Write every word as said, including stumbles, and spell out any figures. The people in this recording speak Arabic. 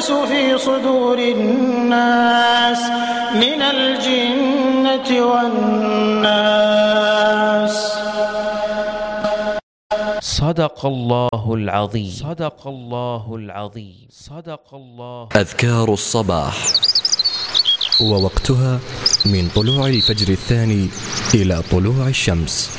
يوسوس في صدور الناس من الجنة والناس. صدق الله العظيم. صدق الله العظيم. صدق الله. أذكار الصباح، ووقتها من طلوع الفجر الثاني إلى طلوع الشمس.